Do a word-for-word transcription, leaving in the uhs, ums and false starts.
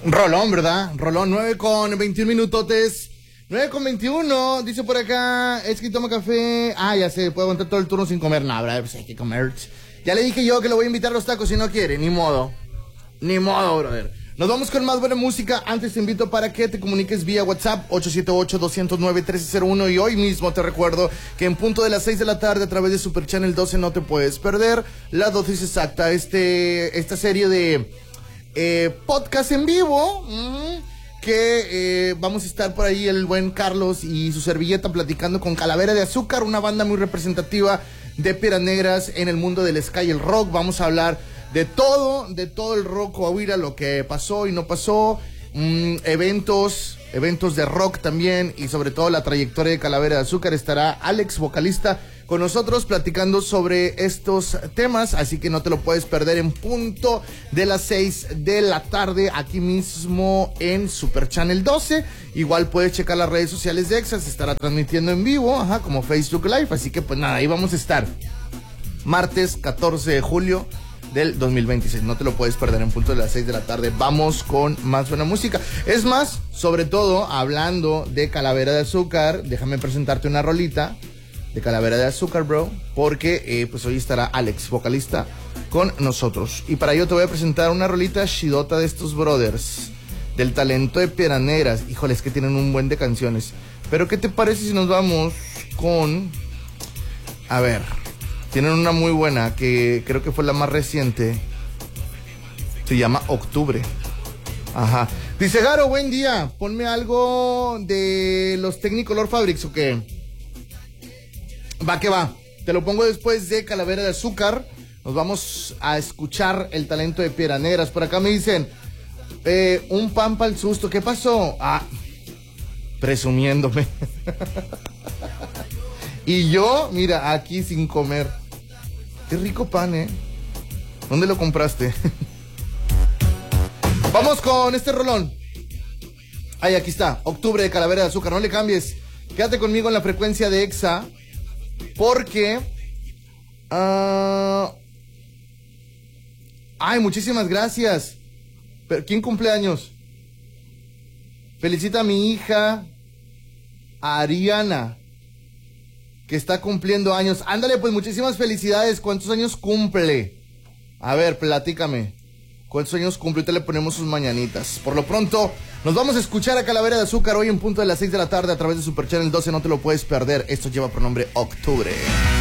Rolón, ¿verdad? Rolón, nueve con veintiún minutotes. nueve con veintiuno, dice por acá, es que toma café. Ah, ya sé, puedo aguantar todo el turno sin comer nada, ¿verdad? Pues hay que comer. Ya le dije yo que lo voy a invitar a los tacos si no quiere, ni modo. Ni modo, brother. Nos vamos con más buena música. Antes te invito para que te comuniques vía WhatsApp ocho siete ocho, dos cero nueve, uno tres cero uno. Y hoy mismo te recuerdo que en punto de las seis de la tarde a través de Super Channel doce no te puedes perder la dosis exacta. Este, esta serie de eh, podcast en vivo mmm, que eh, vamos a estar por ahí el buen Carlos y su servilleta platicando con Calavera de Azúcar, una banda muy representativa de Piedras Negras en el mundo del ska y el rock. Vamos a hablar de todo, de todo el rock Coahuila, lo que pasó y no pasó, mmm, eventos, eventos de rock también, y sobre todo la trayectoria de Calavera de Azúcar. Estará Alex, vocalista, con nosotros platicando sobre estos temas, así que no te lo puedes perder en punto de las seis de la tarde, aquí mismo en Super Channel doce. Igual puedes checar las redes sociales de Exa, se estará transmitiendo en vivo, ajá, como Facebook Live, así que pues nada, ahí vamos a estar. Martes catorce de julio del dos mil veintiséis, no te lo puedes perder en punto de las seis de la tarde. Vamos con más buena música. Es más, sobre todo, hablando de Calavera de Azúcar, déjame presentarte una rolita de Calavera de Azúcar, bro, porque eh, pues hoy estará Alex, vocalista, con nosotros. Y para ello te voy a presentar una rolita chidota de estos brothers, del talento de Piedras Negras. Híjole, es que tienen un buen de canciones. Pero ¿qué te parece si nos vamos con... A ver... Tienen una muy buena, que creo que fue la más reciente. Se llama Octubre. Ajá. Dice Garo, buen día. Ponme algo de los Technicolor Fabrics, ¿o qué? Va que va. Te lo pongo después de Calavera de Azúcar. Nos vamos a escuchar el talento de Piedras Negras. Por acá me dicen, eh, un pan para el susto. ¿Qué pasó? Ah, presumiéndome. Y yo, mira, aquí sin comer. Qué rico pan, ¿eh? ¿Dónde lo compraste? Vamos con este rolón. Ay, aquí está. Octubre de Calavera de Azúcar. No le cambies. Quédate conmigo en la frecuencia de Exa. Porque... Uh... Ay, muchísimas gracias. Pero, ¿quién cumple años? Felicita a mi hija Ariana, que está cumpliendo años. Ándale, pues muchísimas felicidades. ¿Cuántos años cumple? A ver, platícame. ¿Cuántos años cumple? Ahorita le ponemos sus mañanitas. Por lo pronto, nos vamos a escuchar a Calavera de Azúcar hoy en punto de las seis de la tarde a través de Super Channel doce. No te lo puedes perder. Esto lleva por nombre Octubre.